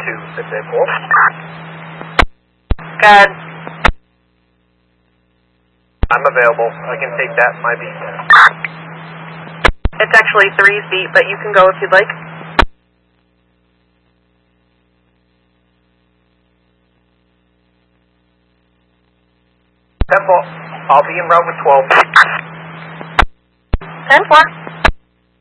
the vehicle. Good. I'm available. I can take that, my beat. It's actually 3 feet, but you can go if you'd like. Temple, I'll be en route with 12. 10-4.